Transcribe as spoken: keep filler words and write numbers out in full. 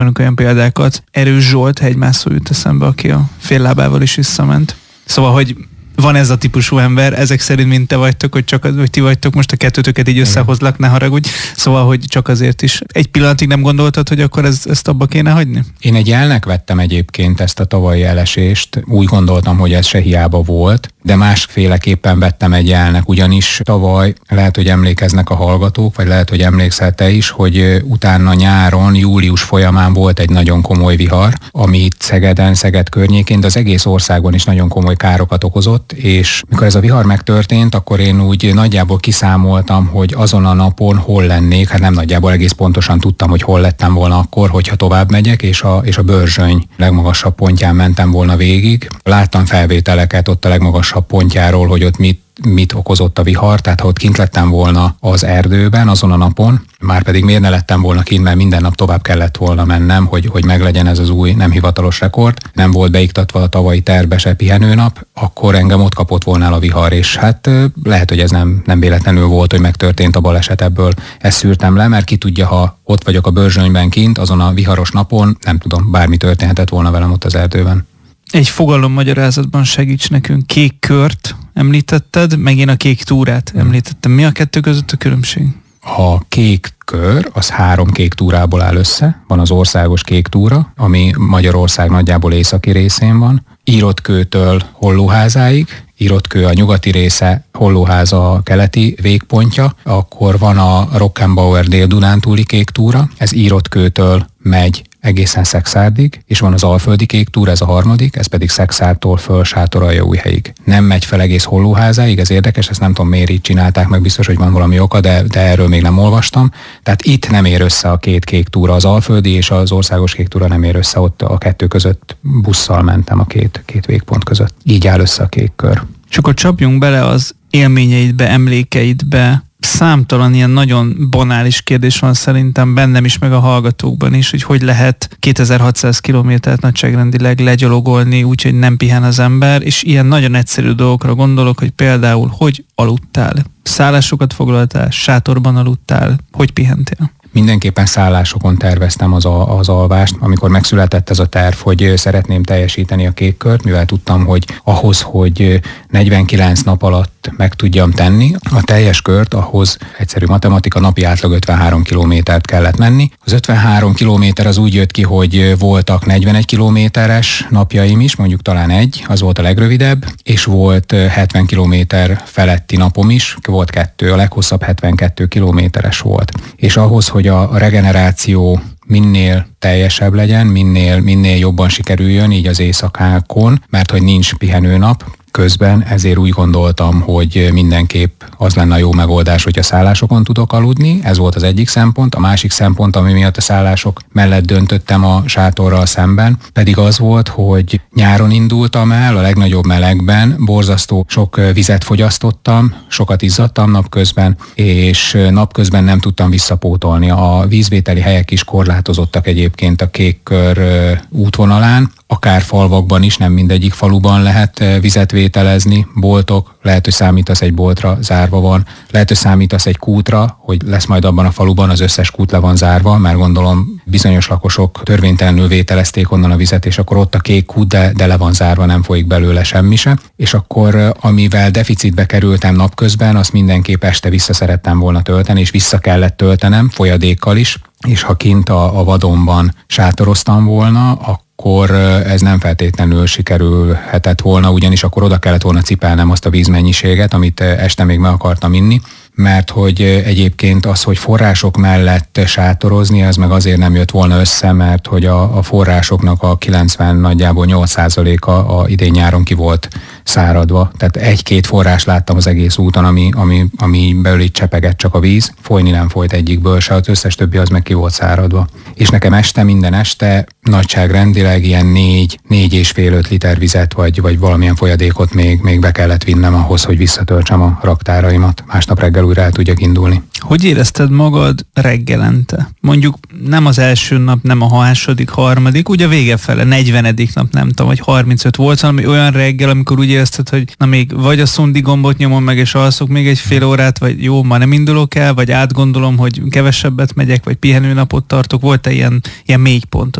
olyan példákat. Erős Zsolt hegymászó jut eszembe, aki a fél lábával is visszament. Szóval, hogy van ez a típusú ember, ezek szerint mint te vagytok, hogy csak az, hogy ti vagytok, most a kettőtöket így összehozlak, ne haragudj. Szóval, hogy csak azért is. Egy pillanatig nem gondoltad, hogy akkor ez, ezt abba kéne hagyni? Én egy jelnek vettem egyébként ezt a tavalyi elesést. Úgy gondoltam, hogy ez se hiába volt, de másféleképpen vettem egy jelnek, ugyanis tavaly, lehet, hogy emlékeznek a hallgatók, vagy lehet, hogy emlékszel te is, hogy utána nyáron, július folyamán volt egy nagyon komoly vihar, ami Szegeden, Szeged környékén, de az egész országban is nagyon komoly károkat okozott, és mikor ez a vihar megtörtént, akkor én úgy nagyjából kiszámoltam, hogy azon a napon hol lennék, hát nem nagyjából egész pontosan tudtam, hogy hol lettem volna akkor, hogyha tovább megyek, és a, és a Börzsöny legmagasabb pontján mentem volna végig. Láttam felvételeket ott a legmagasabb pontjáról, hogy ott mit mit okozott a vihar, tehát ha ott kint lettem volna az erdőben azon a napon, már pedig miért ne lettem volna kint, mert minden nap tovább kellett volna mennem, hogy, hogy meglegyen ez az új nem hivatalos rekord. Nem volt beiktatva a tavalyi tervbe se pihenőnap, akkor engem ott kapott volna el a vihar, és hát lehet, hogy ez nem, nem véletlenül volt, hogy megtörtént a baleset, ebből ezt szűrtem le, mert ki tudja, ha ott vagyok a Börzsönyben kint, azon a viharos napon, nem tudom, bármi történhetett volna velem ott az erdőben. Egy fogalommagyarázatban segíts nekünk. Kék kört említetted, meg én a kék túrát említettem. Mi a kettő között a különbség? A kék kör, az három kék túrából áll össze. Van az országos kék túra, ami Magyarország nagyjából északi részén van. Írottkőtől Hollóházáig, Írottkő a nyugati része, Hollóháza a keleti végpontja. Akkor van a Rockenbauer Dél-Dunántúli kék túra, ez Írottkőtől megy egészen Szekszárdig, és van az Alföldi kék túra, ez a harmadik, ez pedig Szekszártól föl Sátoraljaújhelyig. Nem megy fel egész Hollóházáig, ez érdekes, ezt nem tudom miért így csinálták, meg biztos, hogy van valami oka, de, de erről még nem olvastam. Tehát itt nem ér össze a két kék túra, az Alföldi és az országos kék túra nem ér össze, ott a kettő között busszal mentem a két, két végpont között. Így áll össze a kék kör. És akkor csapjunk bele az élményeidbe, emlékeidbe. Számtalan ilyen nagyon banális kérdés van szerintem bennem is, meg a hallgatókban is, hogy hogy lehet kétezer-hatszáz kilométert nagyságrendileg legyalogolni, úgyhogy nem pihen az ember, és ilyen nagyon egyszerű dolgokra gondolok, hogy például hogy aludtál, szállásokat foglaltál, sátorban aludtál, hogy pihentél? Mindenképpen szállásokon terveztem az, a, az alvást, amikor megszületett ez a terv, hogy szeretném teljesíteni a kék kört, mivel tudtam, hogy ahhoz, hogy negyvenkilenc nap alatt meg tudjam tenni, a teljes kört, ahhoz egyszerű matematika, napi átlag ötvenhárom kilométert kellett menni. Az ötvenhárom kilométer az úgy jött ki, hogy voltak negyvenegy kilométeres napjaim is, mondjuk talán egy, az volt a legrövidebb, és volt hetven kilométer feletti napom is, volt kettő, a leghosszabb hetvenkettő kilométeres volt. És ahhoz, hogy a regeneráció minél teljesebb legyen, minél, minél jobban sikerüljön így az éjszakákon, mert hogy nincs pihenőnap közben, ezért úgy gondoltam, hogy mindenképp az lenne a jó megoldás, hogy a szállásokon tudok aludni. Ez volt az egyik szempont. A másik szempont, ami miatt a szállások mellett döntöttem a sátorral szemben, pedig az volt, hogy nyáron indultam el, a legnagyobb melegben, borzasztó sok vizet fogyasztottam, sokat izzadtam napközben, és napközben nem tudtam visszapótolni. A vízvételi helyek is korlátozottak egyébként a kék kör útvonalán, akár falvakban is, nem mindegyik faluban lehet vizet vételezni, boltok, lehet, hogy számítasz egy boltra, zárva van, lehet, hogy számítasz egy kútra, hogy lesz majd abban a faluban, az összes kút le van zárva, mert gondolom bizonyos lakosok törvénytelenül vételezték onnan a vizet, és akkor ott a kék kút, de, de le van zárva, nem folyik belőle semmi se. És akkor amivel deficitbe kerültem napközben, azt mindenképp este vissza szerettem volna tölteni, és vissza kellett töltenem, folyadékkal is, és ha kint a, a vadonban sátoroztam volna, akkor ez nem feltétlenül sikerülhetett volna, ugyanis akkor oda kellett volna cipelnem azt a vízmennyiséget, amit este még meg akartam inni, mert hogy egyébként az, hogy források mellett sátorozni, az meg azért nem jött volna össze, mert hogy a, a forrásoknak a kilencven, nagyjából nyolc százaléka a idén nyáron ki volt száradva. Tehát egy-két forrás láttam az egész úton, ami, ami, ami belül így csepegett csak a víz, folyni nem folyt egyikből se, az összes többi az meg ki volt száradva. És nekem este, minden este nagyságrendileg ilyen négy, négy és fél öt liter vizet, vagy, vagy valamilyen folyadékot még, még be kellett vinnem ahhoz, hogy visszatöltsem a raktáraimat. Másnap reggel újra el tudjak indulni. Hogy érezted magad reggelente? Mondjuk nem az első nap, nem a második, harmadik, ugye a vége fele, negyvenedik nap, nem tudom, vagy harmincöt volt valami olyan reggel, amikor úgy érezted, hogy na még vagy a szundi gombot nyomom meg, és alszok még egy fél órát, vagy jó, ma nem indulok el, vagy átgondolom, hogy kevesebbet megyek, vagy pihenőnapot tartok. Volt-e ilyen, ilyen mély pont?